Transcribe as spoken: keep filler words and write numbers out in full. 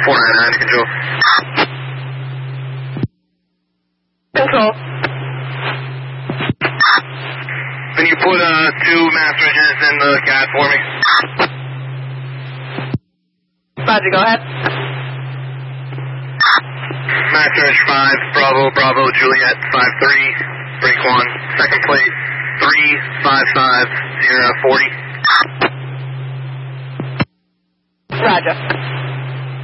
four nine nine to control. Control. Can you put uh, two master engines in the cab for me? Roger, go ahead. Master engine five, Bravo, Bravo, Juliet, five three, break one, second plate, three five five zero forty. Roger.